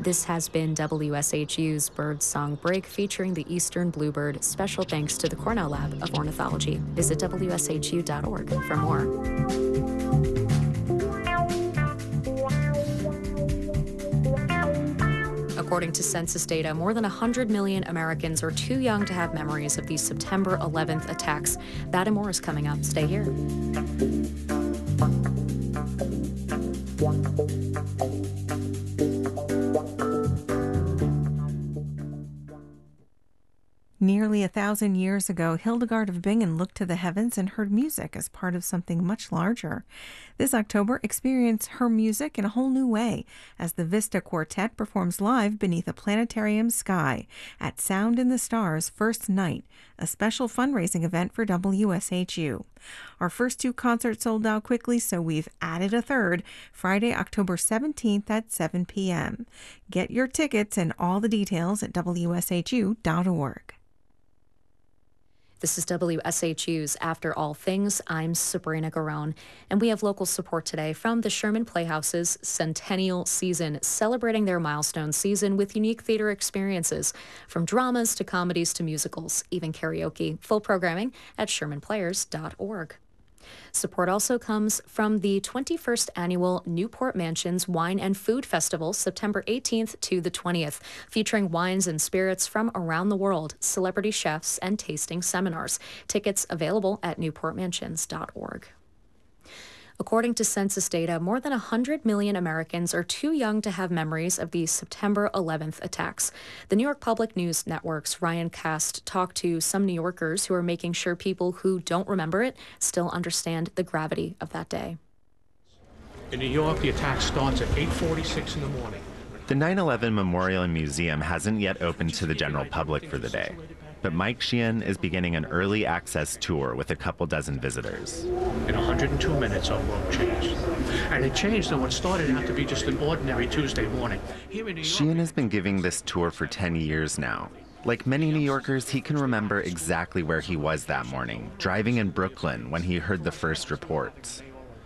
This has been WSHU's Birdsong Break featuring the eastern bluebird. Special thanks to the Cornell Lab of Ornithology. Visit WSHU.org for more. According to census data, more than 100 million Americans are too young to have memories of these September 11th attacks. That and more is coming up. Stay here. Nearly 1,000 years ago, Hildegard of Bingen looked to the heavens and heard music as part of something much larger. This October, experience her music in a whole new way as the Vista Quartet performs live beneath a planetarium sky at Sound in the Stars First Night, a special fundraising event for WSHU. Our first two concerts sold out quickly, so we've added a third, Friday, October 17th at 7 p.m. Get your tickets and all the details at WSHU.org. This is WSHU's After All Things. I'm Sabrina Garone, and we have local support today from the Sherman Playhouse's Centennial Season, celebrating their milestone season with unique theater experiences, from dramas to comedies to musicals, even karaoke. Full programming at shermanplayers.org. Support also comes from the 21st Annual Newport Mansions Wine and Food Festival, September 18th to the 20th, featuring wines and spirits from around the world, celebrity chefs, and tasting seminars. Tickets available at newportmansions.org. According to census data, more than 100 million Americans are too young to have memories of the September 11th attacks. The New York Public News Network's Ryan Cast talked to some New Yorkers who are making sure people who don't remember it still understand the gravity of that day. In New York, the attack starts at 8:46 in the morning. The 9/11 Memorial and Museum hasn't yet opened to the general public for the day, but Mike Sheehan is beginning an early access tour with a couple dozen visitors. In 102 minutes, our world changed. And it changed on what started out to be just an ordinary Tuesday morning. Here in New York, Sheehan has been giving this tour for 10 years now. Like many New Yorkers, he can remember exactly where he was that morning, driving in Brooklyn when he heard the first reports.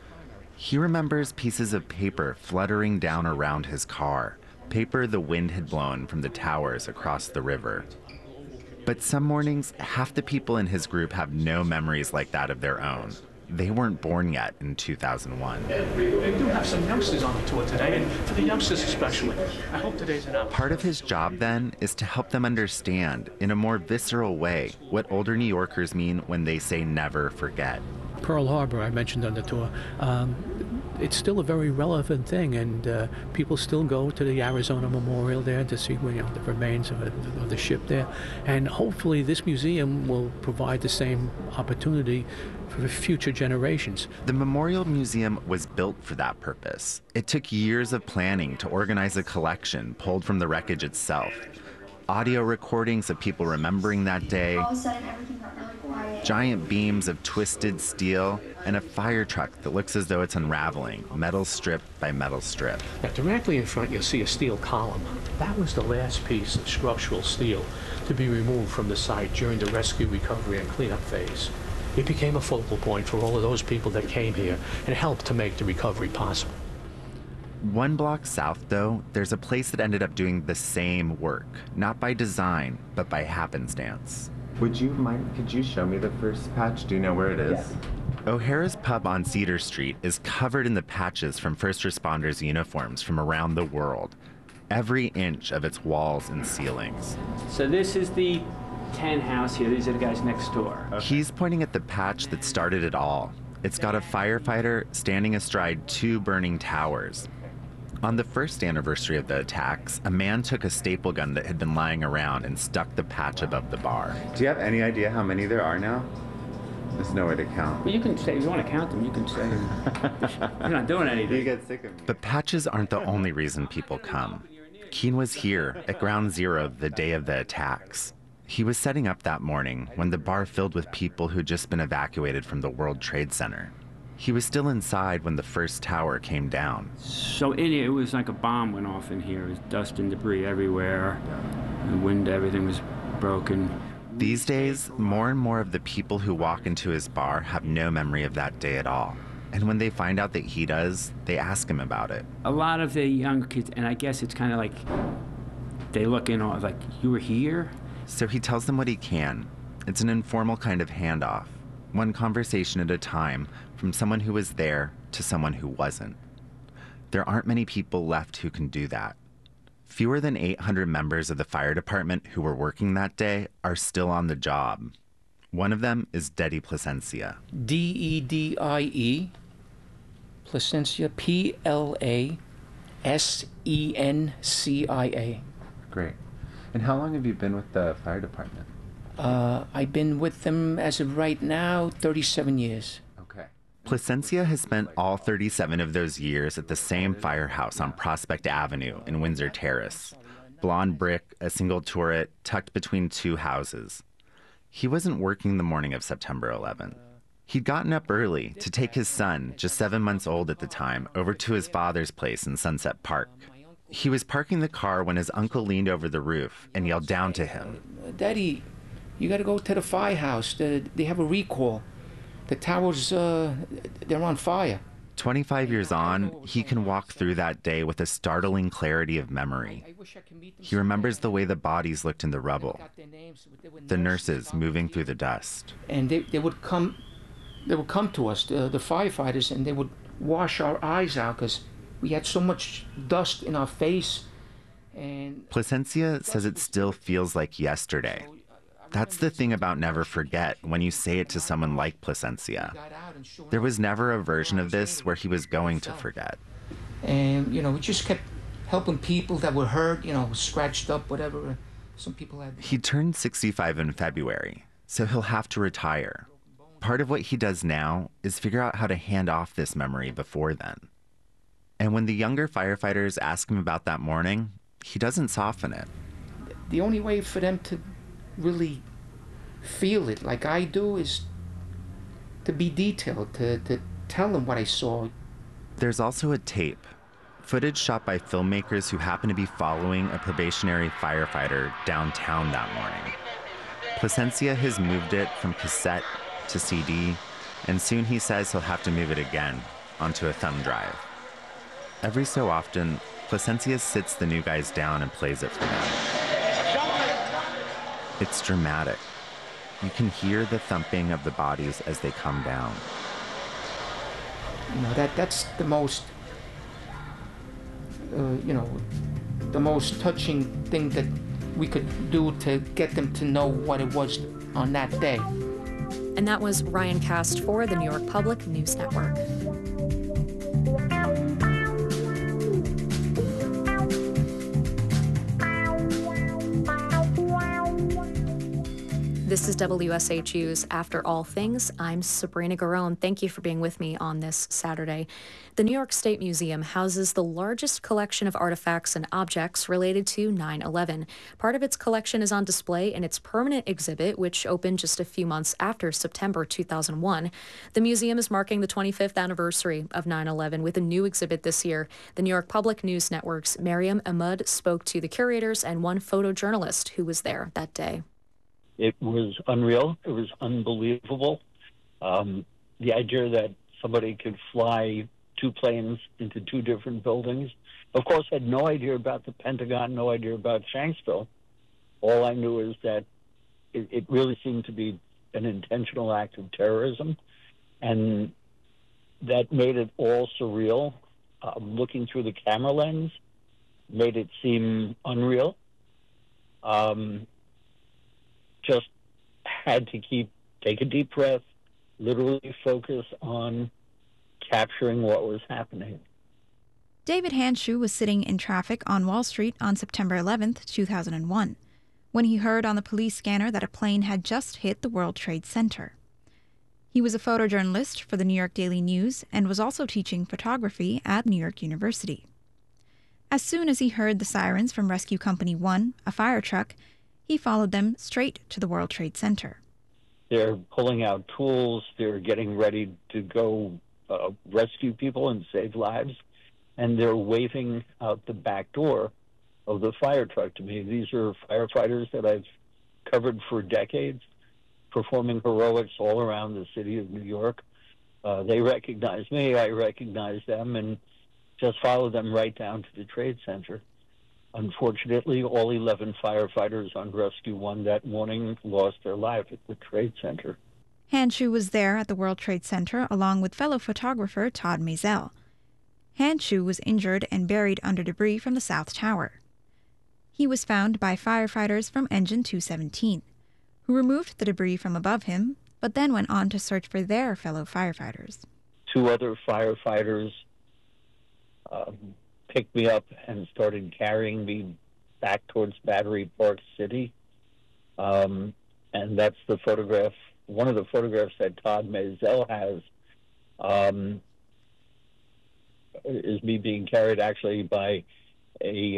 He remembers pieces of paper fluttering down around his car, paper the wind had blown from the towers across the river. But some mornings, half the people in his group have no memories like that of their own. They weren't born yet in 2001. we do have some youngsters on the tour today, and for the youngsters especially, I hope today's an opportunity. Part of his job then is to help them understand, in a more visceral way, what older New Yorkers mean when they say never forget. Pearl Harbor, I mentioned on the tour, it's still a very relevant thing, and people still go to the Arizona Memorial there to see the remains of the ship there. And hopefully this museum will provide the same opportunity for future generations. The Memorial Museum was built for that purpose. It took years of planning to organize a collection pulled from the wreckage itself. Audio recordings of people remembering that day, all of a sudden everything got really quiet. Giant beams of twisted steel, and a fire truck that looks as though it's unraveling, metal strip by metal strip. Now, directly in front, you'll see a steel column. That was the last piece of structural steel to be removed from the site during the rescue, recovery, and cleanup phase. It became a focal point for all of those people that came here and helped to make the recovery possible. One block south, though, there's a place that ended up doing the same work, not by design, but by happenstance. Could you show me the first patch? Do you know where it is? Yeah. O'Hara's Pub on Cedar Street is covered in the patches from first responders' uniforms from around the world, every inch of its walls and ceilings. So this is the 10 house here. These are the guys next door. Okay. He's pointing at the patch that started it all. It's got a firefighter standing astride two burning towers. On the first anniversary of the attacks, a man took a staple gun that had been lying around and stuck the patch above the bar. Do you have any idea how many there are now? There's no way to count. Well, you can say, if you want to count them, you can say. You're not doing anything. You get sick of me. But patches aren't the only reason people come. Keen was here at Ground Zero the day of the attacks. He was setting up that morning when the bar filled with people who'd just been evacuated from the World Trade Center. He was still inside when the first tower came down. So in here, it was like a bomb went off in here. It was dust and debris everywhere. The window, everything was broken. These days, more and more of the people who walk into his bar have no memory of that day at all. And when they find out that he does, they ask him about it. A lot of the young kids, and I guess it's kind of like they look in on like, you were here? So he tells them what he can. It's an informal kind of handoff, one conversation at a time, from someone who was there to someone who wasn't. There aren't many people left who can do that. Fewer than 800 members of the fire department who were working that day are still on the job. One of them is Deddy Plasencia. Dedie, Plasencia, Plasencia. Great. And how long have you been with the fire department? I've been with them as of right now, 37 years. Okay. Plasencia has spent all 37 of those years at the same firehouse on Prospect Avenue in Windsor Terrace. Blonde brick, a single turret, tucked between two houses. He wasn't working the morning of September 11th. He'd gotten up early to take his son, just 7 months old at the time, over to his father's place in Sunset Park. He was parking the car when his uncle leaned over the roof and yelled down to him. Daddy, you got to go to the firehouse. They have a recall. The towers, they're on fire. 25 years on, he can walk through that day with a startling clarity of memory. He remembers the way the bodies looked in the rubble, the nurses moving through the dust. And they would come to us, the firefighters, and they would wash our eyes out because we had so much dust in our face. And Plasencia says it still feels like yesterday. That's the thing about never forget when you say it to someone like Plasencia. There was never a version of this where he was going to forget. And, we just kept helping people that were hurt, scratched up, whatever. Some people had... He turned 65 in February, so he'll have to retire. Part of what he does now is figure out how to hand off this memory before then. And when the younger firefighters ask him about that morning, he doesn't soften it. The only way for them to really feel it like I do is to be detailed, to tell them what I saw. There's also a tape, footage shot by filmmakers who happen to be following a probationary firefighter downtown that morning. Plasencia has moved it from cassette to CD, and soon he says he'll have to move it again onto a thumb drive. Every so often, Plasencia sits the new guys down and plays it for them. It's dramatic. You can hear the thumping of the bodies as they come down. That's the most, the most touching thing that we could do to get them to know what it was on that day. And that was Ryan Cast for the New York Public News Network. This is WSHU's After All Things. I'm Sabrina Garone. Thank you for being with me on this Saturday. The New York State Museum houses the largest collection of artifacts and objects related to 9/11. Part of its collection is on display in its permanent exhibit, which opened just a few months after September 2001. The museum is marking the 25th anniversary of 9/11 with a new exhibit this year. The New York Public News Network's Mariam Ahmad spoke to the curators and one photojournalist who was there that day. It was unreal. It was unbelievable. The idea that somebody could fly two planes into two different buildings. Of course, I had no idea about the Pentagon, no idea about Shanksville. All I knew is that it really seemed to be an intentional act of terrorism, and that made it all surreal. Looking through the camera lens made it seem unreal. Just had to take a deep breath, literally focus on capturing what was happening. David Hanshu was sitting in traffic on Wall Street on September 11th, 2001, when he heard on the police scanner that a plane had just hit the World Trade Center. He was a photojournalist for the New York Daily News and was also teaching photography at New York University. As soon as he heard the sirens from Rescue Company 1, a fire truck, he followed them straight to the World Trade Center. They're pulling out tools. They're getting ready to go rescue people and save lives. And they're waving out the back door of the fire truck to me. These are firefighters that I've covered for decades, performing heroics all around the city of New York. They recognized me, I recognized them, and just followed them right down to the Trade Center. Unfortunately, all 11 firefighters on Rescue 1 that morning lost their life at the Trade Center. Hanshu was there at the World Trade Center along with fellow photographer Todd Mazel. Hanshu was injured and buried under debris from the South Tower. He was found by firefighters from Engine 217, who removed the debris from above him, but then went on to search for their fellow firefighters. 2 other firefighters picked me up and started carrying me back towards Battery Park City. And that's the photograph, one of the photographs that Todd Mazel has, is me being carried actually by a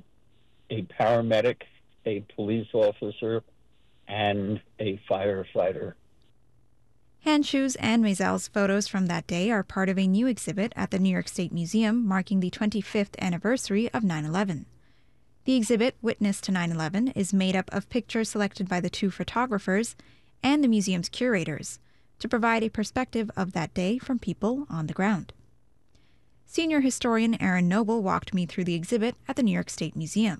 paramedic, a police officer, and a firefighter. Hanshu's and Mazel's photos from that day are part of a new exhibit at the New York State Museum marking the 25th anniversary of 9/11. The exhibit, Witness to 9/11, is made up of pictures selected by the 2 photographers and the museum's curators to provide a perspective of that day from people on the ground. Senior historian Aaron Noble walked me through the exhibit at the New York State Museum.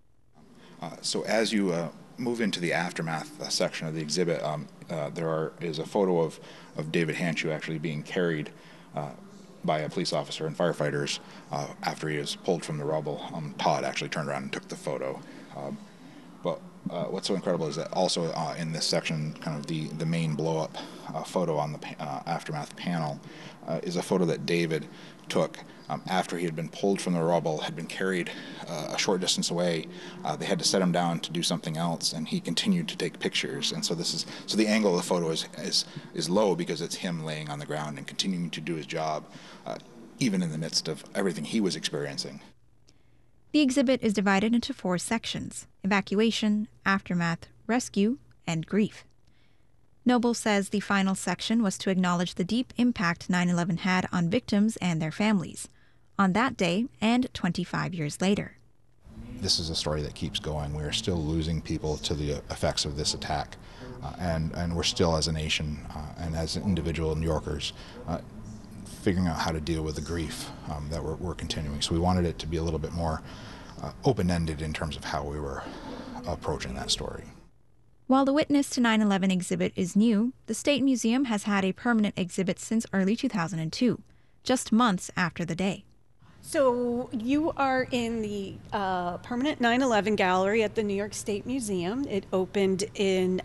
So as you move into the aftermath section of the exhibit, there is a photo of David Hanshu actually being carried by a police officer and firefighters after he was pulled from the rubble. Todd actually turned around and took the photo. But what's so incredible is that also in this section, kind of the main blow-up photo on the aftermath panel is a photo that David took after he had been pulled from the rubble, had been carried a short distance away. They had to set him down to do something else, and he continued to take pictures. And so the angle of the photo is low because it's him laying on the ground and continuing to do his job, even in the midst of everything he was experiencing. The exhibit is divided into 4 sections: evacuation, aftermath, rescue, and grief. Noble says the final section was to acknowledge the deep impact 9/11 had on victims and their families, on that day and 25 years later. This is a story that keeps going. We are still losing people to the effects of this attack, and we're still, as a nation and as individual New Yorkers, figuring out how to deal with the grief that we're continuing. So we wanted it to be a little bit more open-ended in terms of how we were approaching that story. While the Witness to 9/11 exhibit is new, the State Museum has had a permanent exhibit since early 2002, just months after the day. So you are in the permanent 9/11 gallery at the New York State Museum. It opened in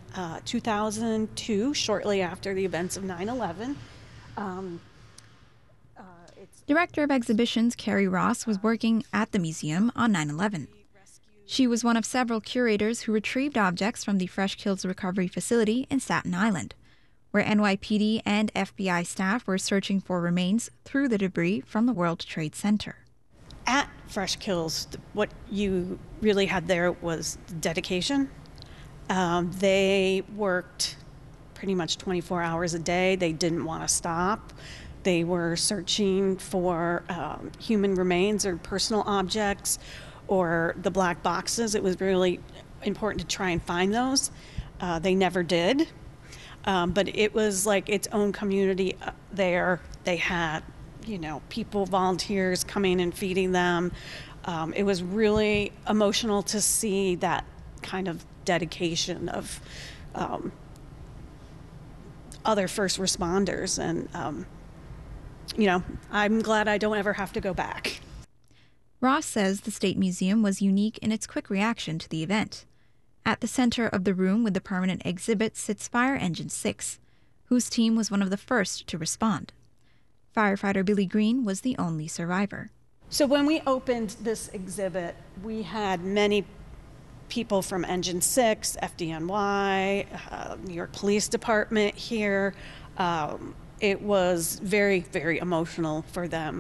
2002, shortly after the events of 9/11. Director of Exhibitions Carrie Ross was working at the museum on 9/11. She was one of several curators who retrieved objects from the Fresh Kills Recovery Facility in Staten Island, where NYPD and FBI staff were searching for remains through the debris from the World Trade Center. At Fresh Kills, what you really had there was dedication. They worked pretty much 24 hours a day. They didn't want to stop. They were searching for human remains or personal objects or the black boxes. It was really important to try and find those. They never did. But it was like its own community there. They had, people, volunteers coming and feeding them. It was really emotional to see that kind of dedication of other first responders. And, I'm glad I don't ever have to go back. Ross says the State Museum was unique in its quick reaction to the event. At the center of the room with the permanent exhibit sits Fire Engine 6, whose team was one of the first to respond. Firefighter Billy Green was the only survivor. So when we opened this exhibit, we had many people from Engine 6, FDNY, New York Police Department here. It was very, very emotional for them.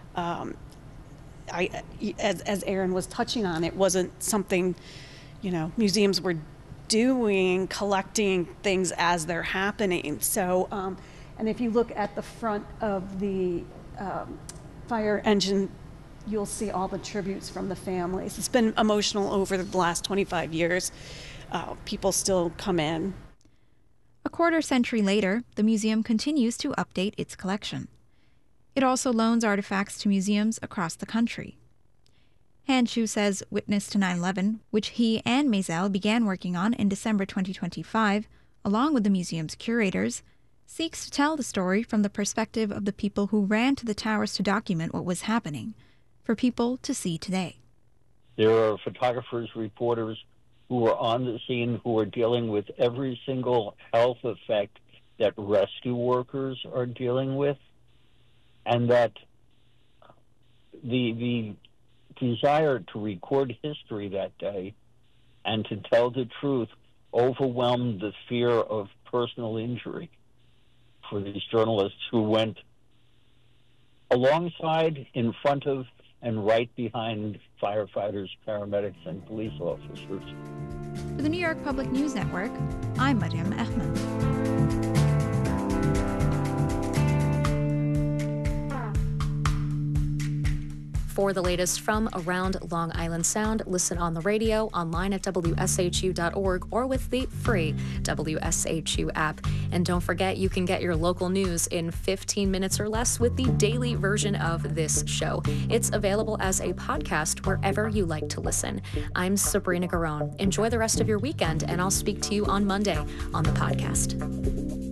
As Aaron was touching on, it wasn't something, museums were doing, collecting things as they're happening. So, and if you look at the front of the Fire Engine, you'll see all the tributes from the families. It's been emotional over the last 25 years. People still come in. A quarter-century later, the museum continues to update its collection. It also loans artifacts to museums across the country. Handschuh says Witness to 9/11, which he and Maisel began working on in December 2025, along with the museum's curators, seeks to tell the story from the perspective of the people who ran to the towers to document what was happening, for people to see today. There are photographers, reporters who were on the scene who are dealing with every single health effect that rescue workers are dealing with, and that the desire to record history that day and to tell the truth overwhelmed the fear of personal injury for these journalists who went alongside, in front of, and right behind firefighters, paramedics, and police officers. For the New York Public News Network, I'm Mariam Ahmed. For the latest from around Long Island Sound, listen on the radio, online at WSHU.org, or with the free WSHU app. And don't forget, you can get your local news in 15 minutes or less with the daily version of this show. It's available as a podcast wherever you like to listen. I'm Sabrina Garone. Enjoy the rest of your weekend, and I'll speak to you on Monday on the podcast.